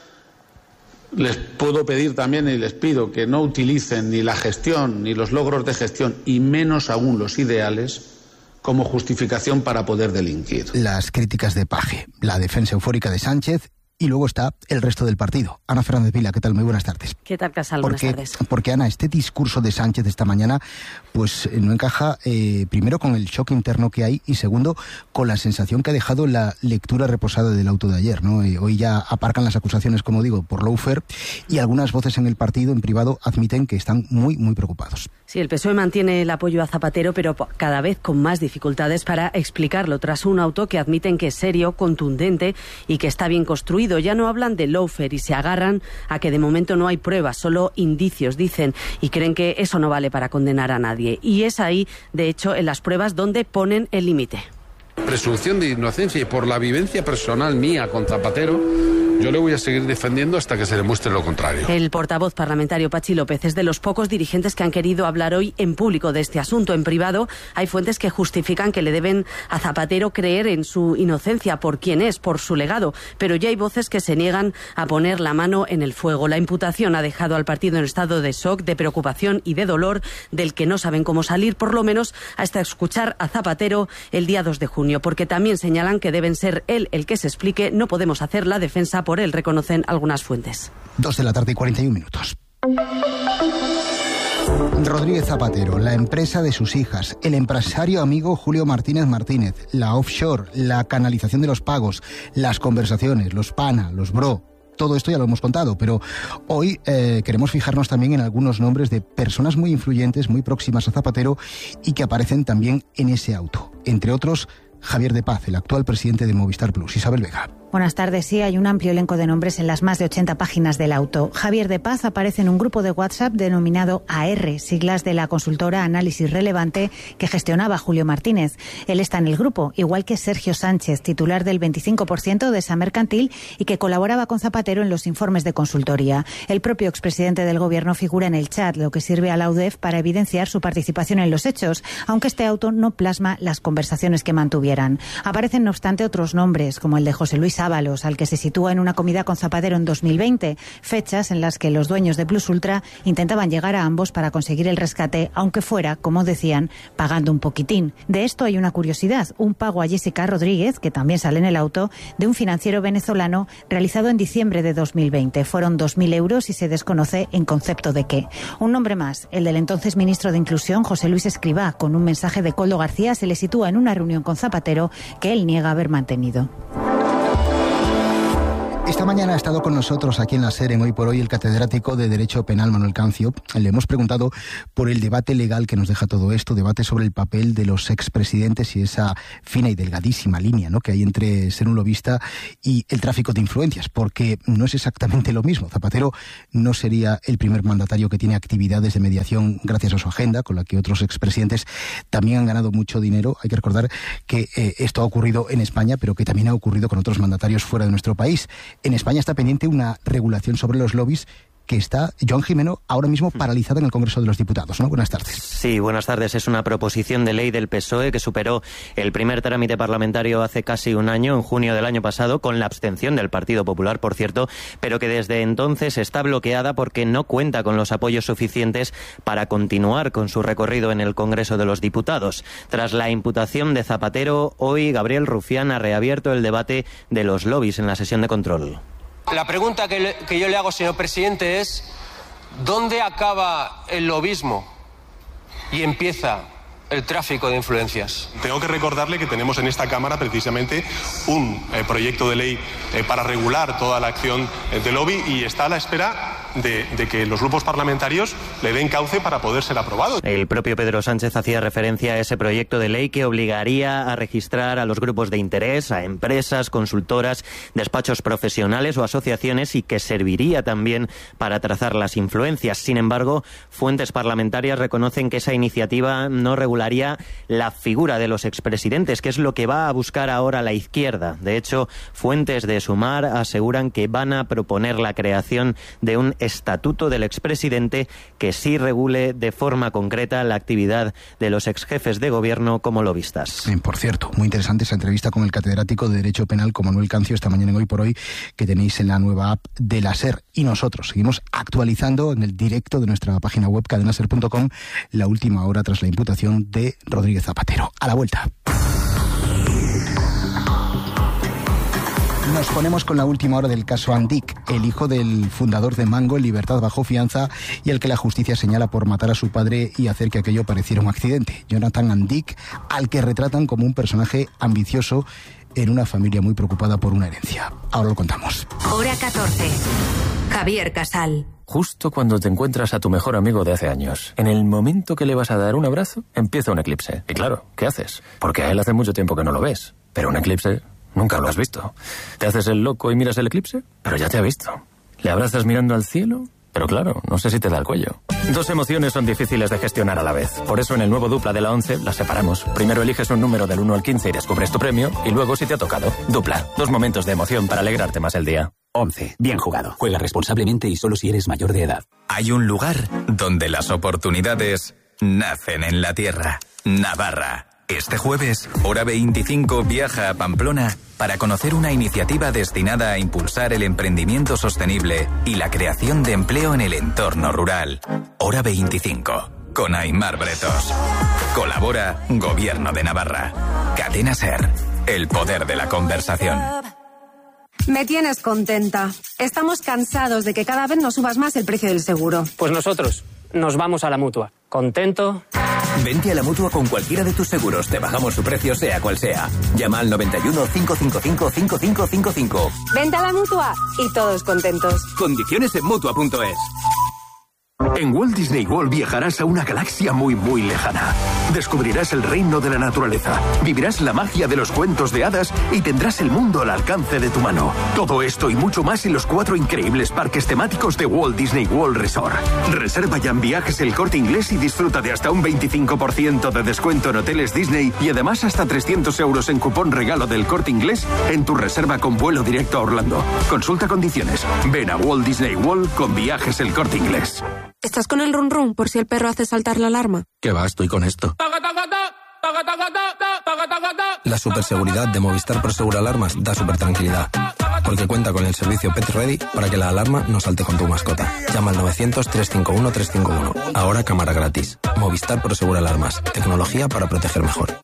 les puedo pedir también y les pido que no utilicen ni la gestión ni los logros de gestión y menos aún los ideales como justificación para poder delinquir. Las críticas de Paje, la defensa eufórica de Sánchez y luego está el resto del partido. Ana Fernández Vila, ¿qué tal? Muy buenas tardes. ¿Qué tal, Casal? Porque, buenas tardes. Porque, Ana, este discurso de Sánchez esta mañana pues no encaja, eh, primero, con el shock interno que hay y, segundo, con la sensación que ha dejado la lectura reposada del auto de ayer, ¿no? Eh, hoy ya aparcan las acusaciones, como digo, por lawfare y algunas voces en el partido, en privado, admiten que están muy, muy preocupados. Sí, el P S O E mantiene el apoyo a Zapatero, pero cada vez con más dificultades para explicarlo, tras un auto que admiten que es serio, contundente y que está bien construido. Ya no hablan de lawfare y se agarran a que de momento no hay pruebas, solo indicios, dicen, y creen que eso no vale para condenar a nadie. Y es ahí, de hecho, en las pruebas donde ponen el límite. Presunción de inocencia y por la vivencia personal mía con Zapatero, Yo le voy a seguir defendiendo hasta que se demuestre lo contrario. El portavoz parlamentario Pachi López es de los pocos dirigentes que han querido hablar hoy en público de este asunto. En privado hay fuentes que justifican que le deben a Zapatero creer en su inocencia por quién es, por su legado, pero ya hay voces que se niegan a poner la mano en el fuego. La imputación ha dejado al partido en estado de shock, de preocupación y de dolor, del que no saben cómo salir, por lo menos hasta escuchar a Zapatero el día dos de junio, porque también señalan que deben ser él el que se explique. No podemos hacer la defensa por él, reconocen algunas fuentes. Dos de la tarde y cuarenta y un minutos. Rodríguez Zapatero, la empresa de sus hijas, el empresario amigo Julio Martínez Martínez, la offshore, la canalización de los pagos, las conversaciones, los pana, los bro. Todo esto ya lo hemos contado, pero hoy eh, queremos fijarnos también en algunos nombres de personas muy influyentes, muy próximas a Zapatero y que aparecen también en ese auto. Entre otros, Javier de Paz, el actual presidente de Movistar Plus. Isabel Vega. Buenas tardes. Sí, hay un amplio elenco de nombres en las más de ochenta páginas del auto. Javier de Paz aparece en un grupo de WhatsApp denominado A R, siglas de la consultora Análisis Relevante que gestionaba Julio Martínez. Él está en el grupo, igual que Sergio Sánchez, titular del veinticinco por ciento de esa mercantil y que colaboraba con Zapatero en los informes de consultoría. El propio expresidente del gobierno figura en el chat, lo que sirve a la U D E F para evidenciar su participación en los hechos, aunque este auto no plasma las conversaciones que mantuvieran. Aparecen, no obstante, otros nombres, como el de José Luis Ábalos, al que se sitúa en una comida con Zapatero en dos mil veinte, fechas en las que los dueños de Plus Ultra intentaban llegar a ambos para conseguir el rescate, aunque fuera, como decían, pagando un poquitín. De esto hay una curiosidad, un pago a Jessica Rodríguez, que también sale en el auto, de un financiero venezolano realizado en diciembre de dos mil veinte. Fueron dos mil euros y se desconoce en concepto de qué. Un nombre más, el del entonces ministro de Inclusión, José Luis Escrivá, con un mensaje de Koldo García, se le sitúa en una reunión con Zapatero que él niega haber mantenido. Esta mañana ha estado con nosotros aquí en la SER, en Hoy por Hoy, el catedrático de Derecho Penal Manuel Cancio. Le hemos preguntado por el debate legal que nos deja todo esto, debate sobre el papel de los expresidentes y esa fina y delgadísima línea, ¿no?, que hay entre ser un lobista y el tráfico de influencias, porque no es exactamente lo mismo. Zapatero no sería el primer mandatario que tiene actividades de mediación gracias a su agenda, con la que otros expresidentes también han ganado mucho dinero. Hay que recordar que eh, esto ha ocurrido en España, pero que también ha ocurrido con otros mandatarios fuera de nuestro país. En España está pendiente una regulación sobre los lobbies que está, Joan Gimeno, ahora mismo paralizada en el Congreso de los Diputados, ¿no? Buenas tardes. Sí, buenas tardes. Es una proposición de ley del P S O E que superó el primer trámite parlamentario hace casi un año, en junio del año pasado, con la abstención del Partido Popular, por cierto, pero que desde entonces está bloqueada porque no cuenta con los apoyos suficientes para continuar con su recorrido en el Congreso de los Diputados. Tras la imputación de Zapatero, hoy Gabriel Rufián ha reabierto el debate de los lobbies en la sesión de control. La pregunta que, le, que yo le hago, señor presidente, es ¿dónde acaba el lobismo y empieza el tráfico de influencias? Tengo que recordarle que tenemos en esta Cámara precisamente un eh, proyecto de ley eh, para regular toda la acción eh, de lobby y está a la espera de, de que los grupos parlamentarios le den cauce para poder ser aprobado. El propio Pedro Sánchez hacía referencia a ese proyecto de ley que obligaría a registrar a los grupos de interés, a empresas, consultoras, despachos profesionales o asociaciones y que serviría también para trazar las influencias. Sin embargo, fuentes parlamentarias reconocen que esa iniciativa no regularía la figura de los expresidentes, que es lo que va a buscar ahora la izquierda. De hecho, fuentes de Sumar aseguran que van a proponer la creación de un estatuto del expresidente que sí regule de forma concreta la actividad de los exjefes de gobierno como lobistas. Por cierto, muy interesante esa entrevista con el catedrático de Derecho Penal, con Manuel Cancio, esta mañana en Hoy por Hoy, que tenéis en la nueva app de la SER. Y nosotros seguimos actualizando en el directo de nuestra página web cadena ser punto com la última hora tras la imputación de Rodríguez Zapatero. A la vuelta. Nos ponemos con la última hora del caso Andic, el hijo del fundador de Mango, en libertad bajo fianza y al que la justicia señala por matar a su padre y hacer que aquello pareciera un accidente. Jonathan Andic, al que retratan como un personaje ambicioso en una familia muy preocupada por una herencia. Ahora lo contamos. Hora catorce. Javier Casal. Justo cuando te encuentras a tu mejor amigo de hace años, en el momento que le vas a dar un abrazo, empieza un eclipse. Y claro, ¿qué haces? Porque a él hace mucho tiempo que no lo ves. Pero un eclipse nunca lo has visto. ¿Te haces el loco y miras el eclipse? Pero ya te ha visto. ¿Le abrazas mirando al cielo? Pero claro, no sé si te da el cuello. Dos emociones son difíciles de gestionar a la vez. Por eso en el nuevo Dupla de la once las separamos. Primero eliges un número del uno al quince y descubres tu premio, y luego si te ha tocado. Dupla, dos momentos de emoción para alegrarte más el día. once. Bien jugado. Juega responsablemente y solo si eres mayor de edad. Hay un lugar donde las oportunidades nacen en la tierra. Navarra. Este jueves, Hora veinticinco viaja a Pamplona para conocer una iniciativa destinada a impulsar el emprendimiento sostenible y la creación de empleo en el entorno rural. Hora veinticinco, con Aimar Bretos. Colabora Gobierno de Navarra. Cadena SER, el poder de la conversación. Me tienes contenta. Estamos cansados de que cada vez nos subas más el precio del seguro. Pues nosotros nos vamos a la Mutua. ¿Contento? Vente a la Mutua con cualquiera de tus seguros. Te bajamos su precio sea cual sea. Llama al noventa y uno, cinco cinco cinco, cinco cinco cinco cinco. Vente a la Mutua y todos contentos. Condiciones en Mutua punto es. En Walt Disney World viajarás a una galaxia muy, muy lejana. Descubrirás el reino de la naturaleza, vivirás la magia de los cuentos de hadas y tendrás el mundo al alcance de tu mano. Todo esto y mucho más en los cuatro increíbles parques temáticos de Walt Disney World Resort. Reserva ya en Viajes El Corte Inglés y disfruta de hasta un veinticinco por ciento de descuento en hoteles Disney y además hasta trescientos euros en cupón regalo del Corte Inglés en tu reserva con vuelo directo a Orlando. Consulta condiciones. Ven a Walt Disney World con Viajes El Corte Inglés. ¿Estás con el run run por si el perro hace saltar la alarma? ¿Qué va? Estoy con esto. La superseguridad de Movistar Prosegur Alarmas da super tranquilidad, porque cuenta con el servicio Pet Ready para que la alarma no salte con tu mascota. Llama al novecientos, trescientos cincuenta y uno, trescientos cincuenta y uno. Ahora cámara gratis. Movistar Prosegur Alarmas. Tecnología para proteger mejor.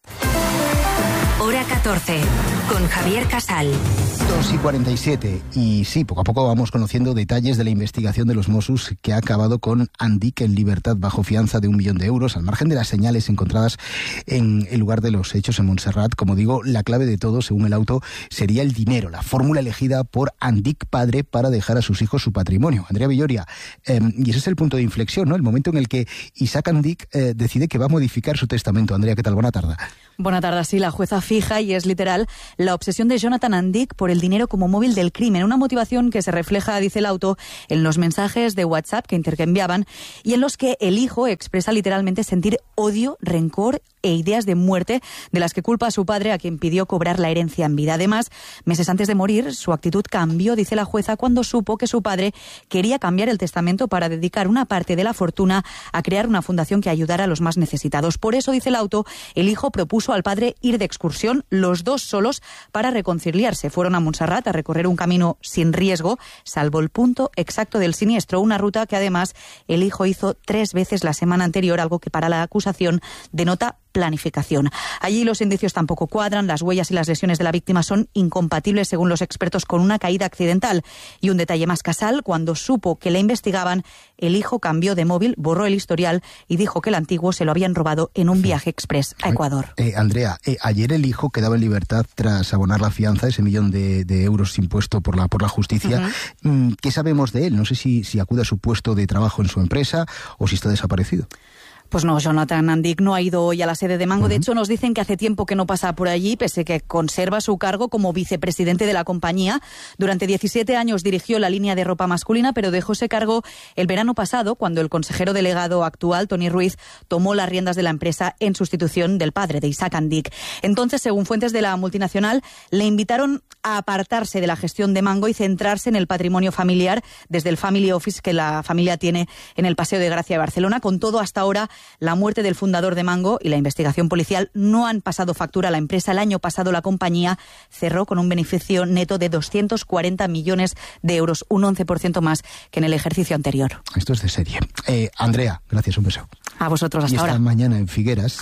Hora catorce, con Javier Casal. dos y cuarenta y siete. Y sí, poco a poco vamos conociendo detalles de la investigación de los Mossos que ha acabado con Andic en libertad bajo fianza de un millón de euros, al margen de las señales encontradas en el lugar de los hechos en Montserrat. Como digo, la clave de todo, según el auto, sería el dinero, la fórmula elegida por Andic padre para dejar a sus hijos su patrimonio. Andrea Villoria, eh, y ese es el punto de inflexión, ¿no? El momento en el que Isaac Andic eh, decide que va a modificar su testamento. Andrea, ¿qué tal? Buena tarde. Buena tarde, sí, la jueza fija, y es literal, la obsesión de Jonathan Andic por el dinero como móvil del crimen. Una motivación que se refleja, dice el auto, en los mensajes de WhatsApp que intercambiaban y en los que el hijo expresa literalmente sentir odio, rencor e ideas de muerte de las que culpa a su padre, a quien pidió cobrar la herencia en vida. Además, meses antes de morir, su actitud cambió, dice la jueza, cuando supo que su padre quería cambiar el testamento para dedicar una parte de la fortuna a crear una fundación que ayudara a los más necesitados. Por eso, dice el auto, el hijo propuso al padre ir de excursión, los dos solos, para reconciliarse. Fueron a Montserrat a recorrer un camino sin riesgo, salvo el punto exacto del siniestro, una ruta que además el hijo hizo tres veces la semana anterior, algo que para la acusación denota planificación. Allí los indicios tampoco cuadran, las huellas y las lesiones de la víctima son incompatibles, según los expertos, con una caída accidental. Y un detalle más, Casal, cuando supo que le investigaban, el hijo cambió de móvil, borró el historial y dijo que el antiguo se lo habían robado en un viaje express a Ecuador. Eh, Andrea, eh, ayer el hijo quedaba en libertad tras abonar la fianza, ese millón de, de euros impuesto por la, por la justicia. Uh-huh. ¿Qué sabemos de él? No sé si, si acude a su puesto de trabajo en su empresa o si está desaparecido. Pues no, Jonathan Andic no ha ido hoy a la sede de Mango. Uh-huh. De hecho, nos dicen que hace tiempo que no pasa por allí, pese que conserva su cargo como vicepresidente de la compañía. Durante diecisiete años dirigió la línea de ropa masculina, pero dejó ese cargo el verano pasado, cuando el consejero delegado actual, Tony Ruiz, tomó las riendas de la empresa en sustitución del padre de Isaac Andic. Entonces, según fuentes de la multinacional, le invitaron a apartarse de la gestión de Mango y centrarse en el patrimonio familiar desde el Family Office que la familia tiene en el Paseo de Gracia de Barcelona. Con todo, hasta ahora, la muerte del fundador de Mango y la investigación policial no han pasado factura a la empresa. El año pasado la compañía cerró con un beneficio neto de doscientos cuarenta millones de euros, un once por ciento más que en el ejercicio anterior. Esto es de serie. Eh, Andrea, gracias, un beso. A vosotros, hasta y esta ahora. Mañana en Figueras.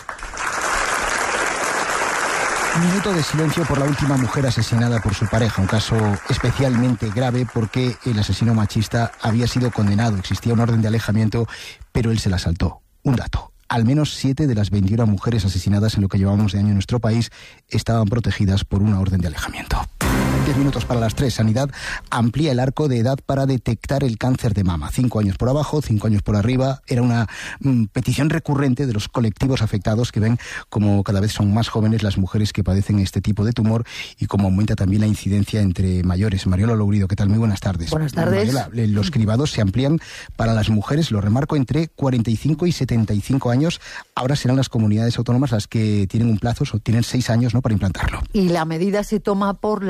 Minuto de silencio por la última mujer asesinada por su pareja, un caso especialmente grave porque el asesino machista había sido condenado, existía un orden de alejamiento, pero él se la saltó. Un dato: al menos siete de las veintiuna mujeres asesinadas en lo que llevamos de año en nuestro país estaban protegidas por una orden de alejamiento. Diez minutos para las tres. Sanidad amplía el arco de edad para detectar el cáncer de mama. Cinco años por abajo, cinco años por arriba. Era una mm, petición recurrente de los colectivos afectados, que ven como cada vez son más jóvenes las mujeres que padecen este tipo de tumor y como aumenta también la incidencia entre mayores. Mariola Lourido, ¿qué tal? Muy buenas tardes. Buenas tardes. Mariola, los cribados se amplían para las mujeres, lo remarco, entre cuarenta y cinco y setenta y cinco años. Ahora serán las comunidades autónomas las que tienen un plazo, o tienen seis años, ¿no?, para implantarlo. Y la medida se toma por la evidencia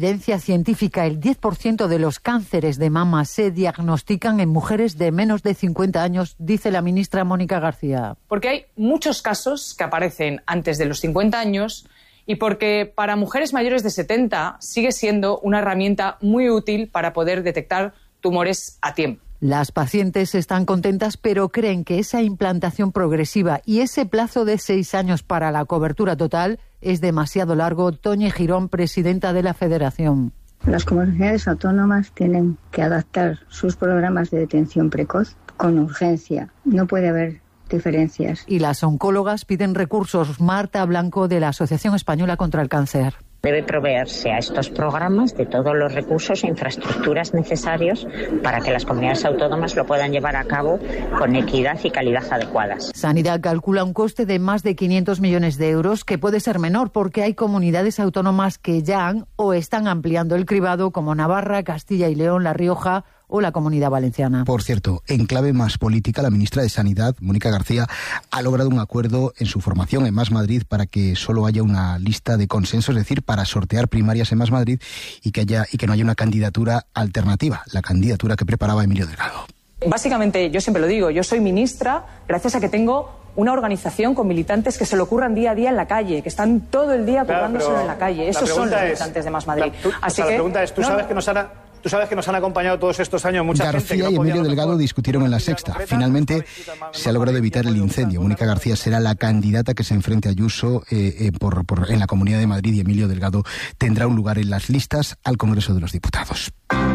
evidencia científica. El diez por ciento de los cánceres de mama se diagnostican en mujeres de menos de cincuenta años, dice la ministra Mónica García. Porque hay muchos casos que aparecen antes de los cincuenta años y porque para mujeres mayores de setenta sigue siendo una herramienta muy útil para poder detectar tumores a tiempo. Las pacientes están contentas, pero creen que esa implantación progresiva y ese plazo de seis años para la cobertura total es demasiado largo. Toñi Girón, presidenta de la Federación. Las comunidades autónomas tienen que adaptar sus programas de detención precoz con urgencia. No puede haber diferencias. Y las oncólogas piden recursos. Marta Blanco, de la Asociación Española contra el Cáncer. Debe proveerse a estos programas de todos los recursos e infraestructuras necesarios para que las comunidades autónomas lo puedan llevar a cabo con equidad y calidad adecuadas. Sanidad calcula un coste de más de quinientos millones de euros, que puede ser menor porque hay comunidades autónomas que ya han o están ampliando el cribado, como Navarra, Castilla y León, La Rioja o la Comunidad Valenciana. Por cierto, en clave más política, la ministra de Sanidad, Mónica García, ha logrado un acuerdo en su formación en Más Madrid para que solo haya una lista de consenso, es decir, para sortear primarias en Más Madrid y que haya y que no haya una candidatura alternativa, la candidatura que preparaba Emilio Delgado. Básicamente, yo siempre lo digo, yo soy ministra gracias a que tengo una organización con militantes que se lo curran día a día en la calle, que están todo el día currándoselo claro, en la calle. Esos son los militantes es, de Más Madrid. La, tú, Así o sea, que, la pregunta es, ¿tú, no, sabes que nos han, tú sabes que nos han acompañado todos estos años mucha García gente que no y Emilio podía, Delgado discutieron en La Sexta. Finalmente se ha logrado evitar el incendio. Mónica García será la candidata que se enfrente a Ayuso eh, eh, por, por, en la Comunidad de Madrid, y Emilio Delgado tendrá un lugar en las listas al Congreso de los Diputados.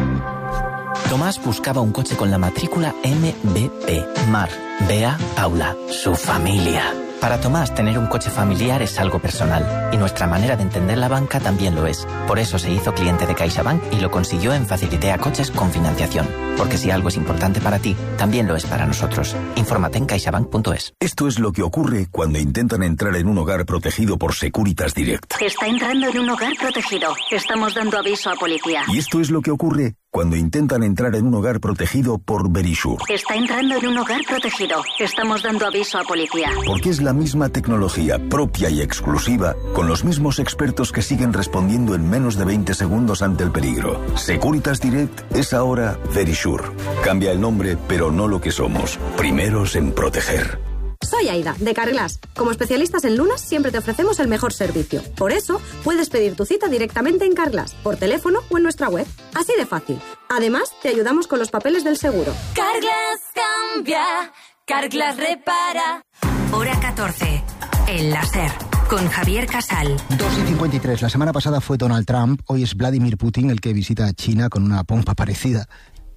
Tomás buscaba un coche con la matrícula M B P. Mar, Bea, Paula, su familia. Para Tomás, tener un coche familiar es algo personal, y nuestra manera de entender la banca también lo es. Por eso se hizo cliente de CaixaBank y lo consiguió en Facilitea Coches con financiación. Porque si algo es importante para ti, también lo es para nosotros. Infórmate en caixabank punto es. Esto es lo que ocurre cuando intentan entrar en un hogar protegido por Securitas Direct. Está entrando en un hogar protegido. Estamos dando aviso a policía. Y esto es lo que ocurre cuando intentan entrar en un hogar protegido por Verisure. Está entrando en un hogar protegido. Estamos dando aviso a policía. Porque es la misma tecnología propia y exclusiva, con los mismos expertos que siguen respondiendo en menos de veinte segundos ante el peligro. Securitas Direct es ahora Verisure. Cambia el nombre, pero no lo que somos. Primeros en proteger. Soy Aida, de Carglass. Como especialistas en lunas, siempre te ofrecemos el mejor servicio. Por eso, puedes pedir tu cita directamente en Carglass, por teléfono o en nuestra web. Así de fácil. Además, te ayudamos con los papeles del seguro. Carglass cambia, Carglass repara. Hora catorce, El Láser, con Javier Casal. dos y cincuenta y tres. La semana pasada fue Donald Trump, hoy es Vladimir Putin el que visita a China con una pompa parecida.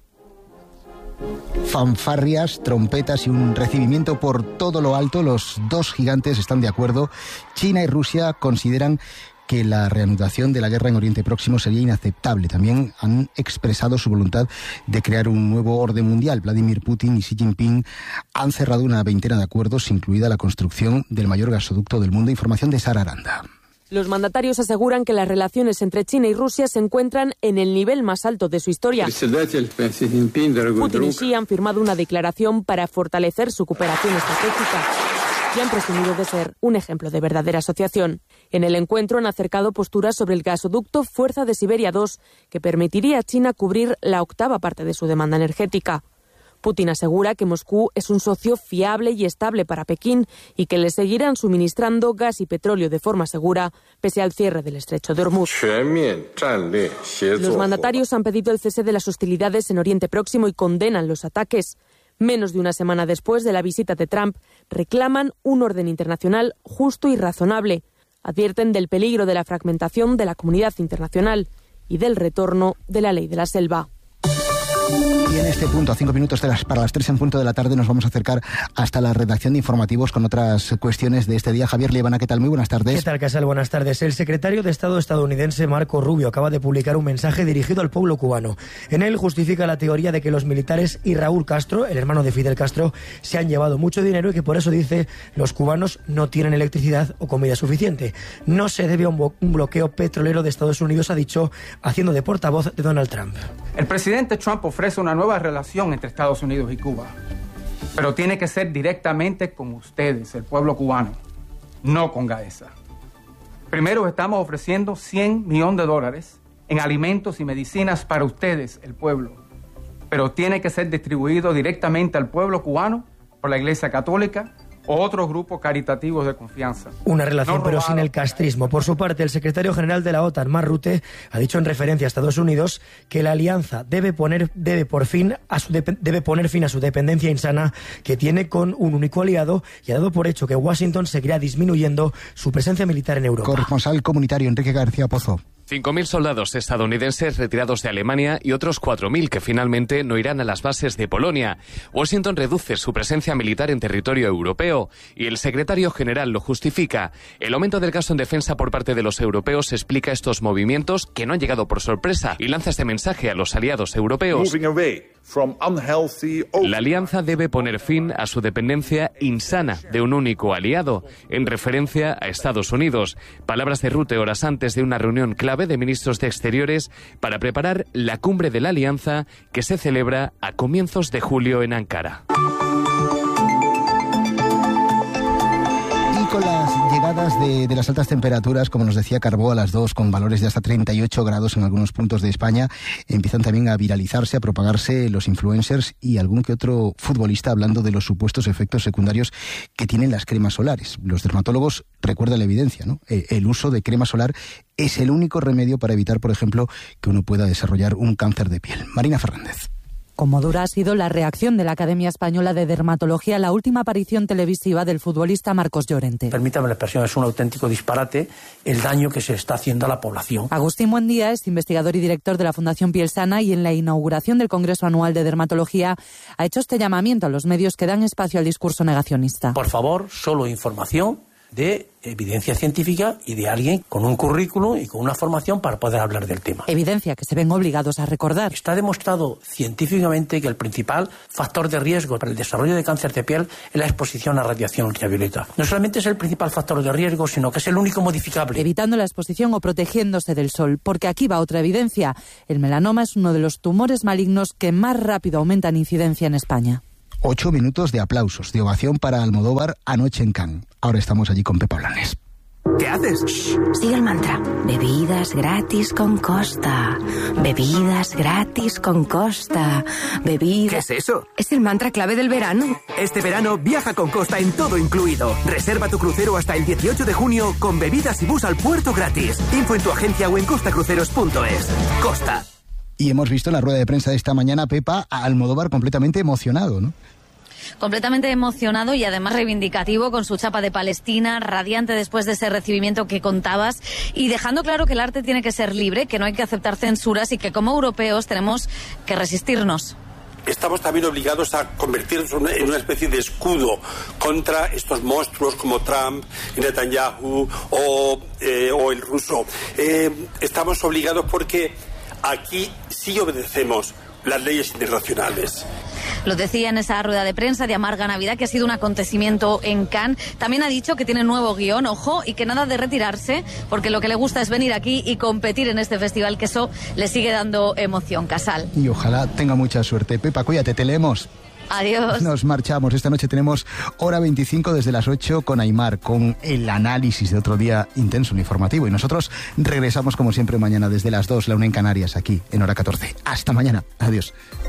Fanfarrias, trompetas y un recibimiento por todo lo alto. Los dos gigantes están de acuerdo. China y Rusia consideran que la reanudación de la guerra en Oriente Próximo sería inaceptable. También han expresado su voluntad de crear un nuevo orden mundial. Vladimir Putin y Xi Jinping han cerrado una veintena de acuerdos, incluida la construcción del mayor gasoducto del mundo. Información de Sara Aranda. Los mandatarios aseguran que las relaciones entre China y Rusia se encuentran en el nivel más alto de su historia. Putin y Xi han firmado una declaración para fortalecer su cooperación estratégica y han presumido de ser un ejemplo de verdadera asociación. En el encuentro han acercado posturas sobre el gasoducto Fuerza de Siberia dos, que permitiría a China cubrir la octava parte de su demanda energética. Putin asegura que Moscú es un socio fiable y estable para Pekín y que le seguirán suministrando gas y petróleo de forma segura, pese al cierre del estrecho de Hormuz. Los mandatarios han pedido el cese de las hostilidades en Oriente Próximo y condenan los ataques. Menos de una semana después de la visita de Trump, reclaman un orden internacional justo y razonable. Advierten del peligro de la fragmentación de la comunidad internacional y del retorno de la ley de la selva. Y en este punto, a cinco minutos de las, para las tres en punto de la tarde, nos vamos a acercar hasta la redacción de informativos con otras cuestiones de este día. Javier Liebana, ¿qué tal? Muy buenas tardes. ¿Qué tal, Casal? Buenas tardes. El secretario de Estado estadounidense Marco Rubio acaba de publicar un mensaje dirigido al pueblo cubano. En él justifica la teoría de que los militares y Raúl Castro, el hermano de Fidel Castro, se han llevado mucho dinero y que por eso, dice, los cubanos no tienen electricidad o comida suficiente. No se debe a un, un bloqueo petrolero de Estados Unidos, ha dicho, haciendo de portavoz de Donald Trump. El presidente Trump ofrece una nueva relación entre Estados Unidos y Cuba, pero tiene que ser directamente con ustedes, el pueblo cubano, no con Gaesa. Primero estamos ofreciendo cien millones de dólares en alimentos y medicinas para ustedes, el pueblo. Pero tiene que ser distribuido directamente al pueblo cubano por la Iglesia Católica o otros grupos caritativos de confianza. Una relación no pero robado. sin el castrismo. Por su parte, el secretario general de la OTAN, Mark Rutte, ha dicho en referencia a Estados Unidos que la alianza debe poner, debe por fin a su debe poner fin a su dependencia insana que tiene con un único aliado y ha dado por hecho que Washington seguirá disminuyendo su presencia militar en Europa. Corresponsal comunitario Enrique García Pozo. cinco mil soldados estadounidenses retirados de Alemania y otros cuatro mil que finalmente no irán a las bases de Polonia. Washington reduce su presencia militar en territorio europeo y el secretario general lo justifica. El aumento del gasto en defensa por parte de los europeos explica estos movimientos que no han llegado por sorpresa y lanza este mensaje a los aliados europeos. La alianza debe poner fin a su dependencia insana de un único aliado, en referencia a Estados Unidos. Palabras de Rutte horas antes de una reunión clave de ministros de Exteriores para preparar la cumbre de la alianza que se celebra a comienzos de julio en Ankara. Con las llegadas de, de las altas temperaturas, como nos decía Carbó, a las dos, con valores de hasta treinta y ocho grados en algunos puntos de España, empiezan también a viralizarse, a propagarse los influencers y algún que otro futbolista hablando de los supuestos efectos secundarios que tienen las cremas solares. Los dermatólogos recuerdan la evidencia, ¿no? El uso de crema solar es el único remedio para evitar, por ejemplo, que uno pueda desarrollar un cáncer de piel. Marina Fernández. Como dura ha sido la reacción de la Academia Española de Dermatología a la última aparición televisiva del futbolista Marcos Llorente. Permítame la expresión, es un auténtico disparate el daño que se está haciendo a la población. Agustín Buendía es investigador y director de la Fundación Piel Sana y en la inauguración del Congreso Anual de Dermatología ha hecho este llamamiento a los medios que dan espacio al discurso negacionista. Por favor, solo información de evidencia científica y de alguien con un currículum y con una formación para poder hablar del tema. Evidencia que se ven obligados a recordar. Está demostrado científicamente que el principal factor de riesgo para el desarrollo de cáncer de piel es la exposición a radiación ultravioleta. No solamente es el principal factor de riesgo, sino que es el único modificable. Evitando la exposición o protegiéndose del sol, porque aquí va otra evidencia. El melanoma es uno de los tumores malignos que más rápido aumentan incidencia en España. Ocho minutos de aplausos, de ovación para Almodóvar anoche en Cannes. Ahora estamos allí con Pepa Blanes. ¿Qué haces? Shh, sigue el mantra. Bebidas gratis con Costa. Bebidas gratis con Costa. Bebidas... ¿Qué es eso? Es el mantra clave del verano. Este verano viaja con Costa en todo incluido. Reserva tu crucero hasta el dieciocho de junio con bebidas y bus al puerto gratis. Info en tu agencia o en costacruceros punto es. Costa. Y hemos visto en la rueda de prensa de esta mañana, Pepa, a Almodóvar completamente emocionado, ¿no? Completamente emocionado y además reivindicativo con su chapa de Palestina, radiante después de ese recibimiento que contabas y dejando claro que el arte tiene que ser libre, que no hay que aceptar censuras y que como europeos tenemos que resistirnos. Estamos también obligados a convertirnos en una especie de escudo contra estos monstruos como Trump, Netanyahu o, eh, o el ruso. Eh, estamos obligados porque aquí sí obedecemos las leyes internacionales. Lo decía en esa rueda de prensa de Amarga Navidad, que ha sido un acontecimiento en Cannes. También ha dicho que tiene nuevo guión, ojo, y que nada de retirarse, porque lo que le gusta es venir aquí y competir en este festival, que eso le sigue dando emoción. Casal. Y ojalá tenga mucha suerte. Pepa, cuídate, te leemos. Adiós. Nos marchamos. Esta noche tenemos Hora veinticinco desde las ocho con Aimar, con el análisis de otro día intenso e informativo. Y nosotros regresamos como siempre mañana desde las dos, la una en Canarias, aquí en Hora catorce. Hasta mañana. Adiós.